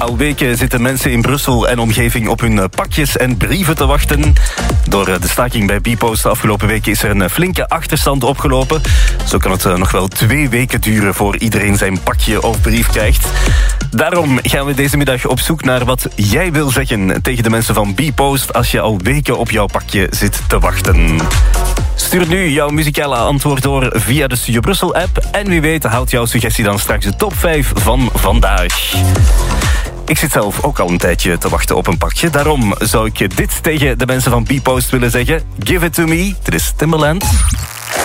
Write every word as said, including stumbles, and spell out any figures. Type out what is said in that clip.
Al weken zitten mensen in Brussel en omgeving op hun pakjes en brieven te wachten. Door de staking bij Bpost de afgelopen weken is er een flinke achterstand opgelopen. Zo kan het nog wel twee weken duren voor iedereen zijn pakje of brief krijgt. Daarom gaan we deze middag op zoek naar wat jij wil zeggen tegen de mensen van Bpost als je al weken op jouw pakje zit te wachten. Stuur nu jouw muzikale antwoord door via de Studio Brussel-app. En wie weet houdt jouw suggestie dan straks de top vijf van vandaag. Ik zit zelf ook al een tijdje te wachten op een pakje. Daarom zou ik dit tegen de mensen van Bpost willen zeggen. Give it to me. Dit is Timbaland.